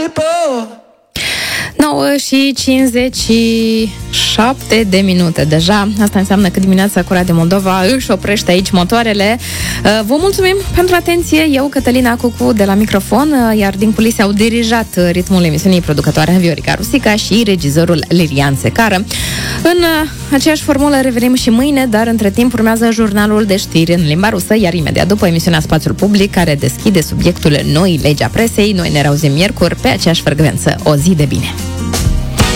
9 și 57 de minute deja. Asta înseamnă că dimineața cu Radio Moldova își oprește aici motoarele. Vă mulțumim pentru atenție. Eu, Cătălina Cucu, de la microfon, iar din culise au dirijat ritmul emisiunii producătoarea Viorica Rusica și regizorul Lilian Secară. În aceeași formulă revenim și mâine, dar între timp urmează jurnalul de știri în limba rusă, iar imediat după emisiunea Spațiul Public, care deschide subiectul Noi legea presei. Noi ne reauzim miercuri pe aceeași frecvență. O zi de bine!